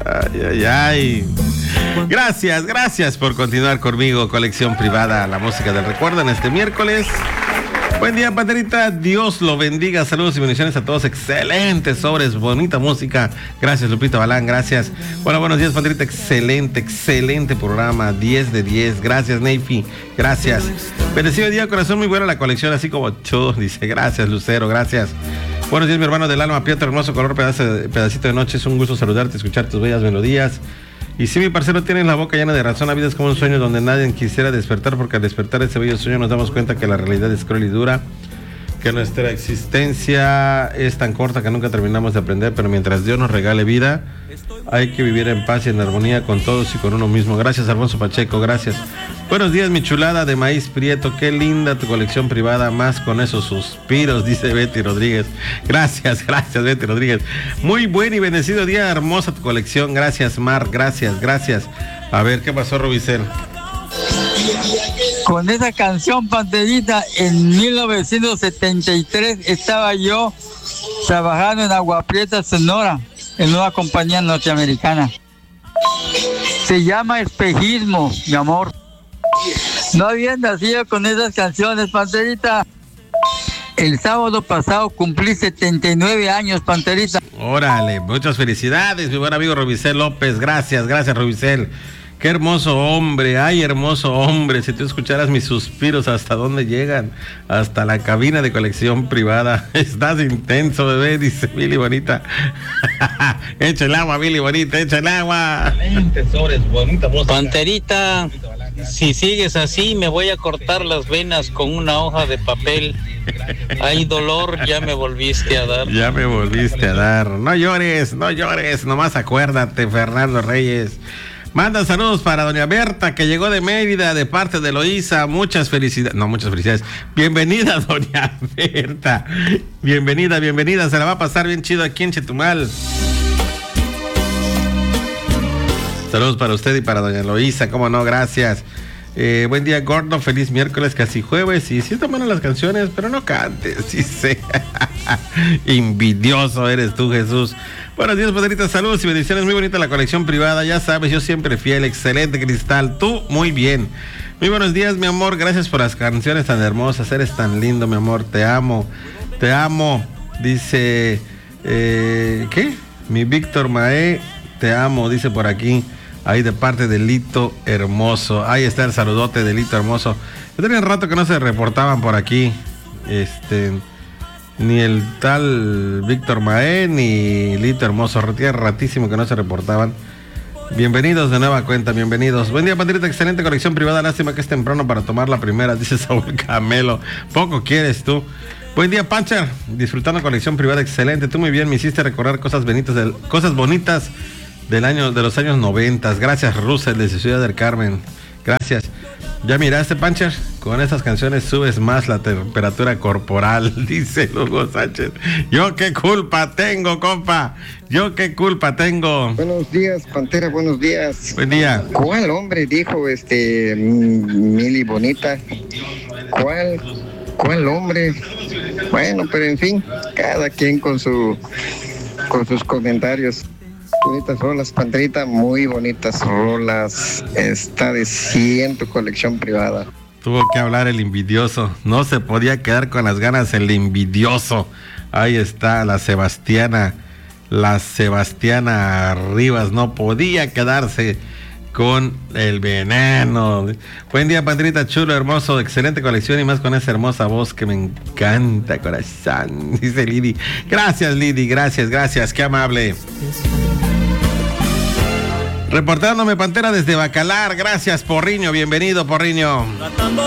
Ay, ay, ay. Gracias por continuar conmigo. Colección privada, la música del recuerdo en este miércoles. Buen día, Panterita. Dios lo bendiga. Saludos y bendiciones a todos. Excelentes sobres, bonita música. Gracias, Lupita Balán. Gracias. Bueno, buenos días, Panterita. Excelente programa. 10 de 10. Gracias, Neyfi. Gracias. Bendecido día, corazón. Muy buena la colección, así como tú. Dice, gracias, Lucero. Gracias. Buenos días, mi hermano del alma. Pietro, hermoso color, pedacito de noche. Es un gusto saludarte, escuchar tus bellas melodías. Y si mi parcero tienes la boca llena de razón, la vida es como un sueño donde nadie quisiera despertar, porque al despertar ese bello sueño nos damos cuenta que la realidad es cruel y dura, que nuestra existencia es tan corta que nunca terminamos de aprender, pero mientras Dios nos regale vida, hay que vivir en paz y en armonía con todos y con uno mismo. Gracias, Alfonso Pacheco, gracias. Buenos días, mi chulada de maíz prieto, qué linda tu colección privada, más con esos suspiros, dice Betty Rodríguez. Gracias, Betty Rodríguez. Muy buen y bendecido día, hermosa tu colección. Gracias, Mar, gracias. A ver, ¿qué pasó, Rubicel? Con esa canción, Panterita, en 1973 estaba yo trabajando en Agua Prieta, Sonora, en una compañía norteamericana. Se llama Espejismo, mi amor. No había nacido con esas canciones, Panterita. El sábado pasado cumplí 79 años, Panterita. Órale, muchas felicidades, mi buen amigo Rubicel López. Gracias, Rubicel. Qué hermoso hombre, ay, hermoso hombre. Si tú escucharas mis suspiros, ¿hasta dónde llegan? Hasta la cabina de colección privada. Estás intenso, bebé, dice Mili Bonita. Echa el agua, Mili Bonita, echa el agua. Panterita, si sigues así, me voy a cortar las venas con una hoja de papel. Hay dolor, ya me volviste a dar. No llores, nomás acuérdate, Fernando Reyes. Manda saludos para doña Berta, que llegó de Mérida de parte de Eloísa. Muchas felicidades. Bienvenida, doña Berta. Bienvenida. Se la va a pasar bien chido aquí en Chetumal. Saludos para usted y para doña Eloísa, cómo no, gracias. Buen día, Gordo, feliz miércoles, casi jueves. Y sí están buenas las canciones, pero no cantes, sí sé. Envidioso eres tú, Jesús. Buenos días, Padrita, saludos y bendiciones. Muy bonita la colección privada, ya sabes, yo siempre fiel, excelente, Cristal. Tú, muy bien. Muy buenos días, mi amor, gracias por las canciones tan hermosas. Eres tan lindo, mi amor, te amo. Dice, ¿qué? Mi Víctor Mae, te amo, dice por aquí. Ahí de parte de Lito Hermoso. Ahí está el saludote de Lito Hermoso. Yo tenía un rato que no se reportaban por aquí. Ni el tal Víctor Mae ni Lito Hermoso. Tiene ratísimo que no se reportaban. Bienvenidos de nueva cuenta, bienvenidos. Buen día, Pandrita, excelente colección privada. Lástima que es temprano para tomar la primera, dice Saúl Camelo. Poco quieres tú. Buen día, Pancher. Disfrutando colección privada, excelente. Tú muy bien, me hiciste recordar cosas bonitas de los años 90. Gracias, Russell, desde Ciudad del Carmen. Gracias. ¿Ya miraste, Pancher? Con estas canciones subes más la temperatura corporal, dice Hugo Sánchez. ¿Yo qué culpa tengo, compa? Buenos días, Pantera, buenos días. Buen día. ¿Cuál hombre dijo Mili Bonita? ¿Cuál hombre? Bueno, pero en fin, cada quien con sus comentarios. Bonitas rolas, Panterita, muy bonitas rolas. Está de 100 tu colección privada. Tuvo que hablar el envidioso. No se podía quedar con las ganas el envidioso. Ahí está la Sebastiana Rivas. No podía quedarse con el veneno. Buen día, Panterita, chulo, hermoso, excelente colección y más con esa hermosa voz que me encanta, corazón. Dice Lidi. Gracias, Lidi, gracias, qué amable. Reportándome, Pantera, desde Bacalar. Gracias, Porriño. Bienvenido, Porriño.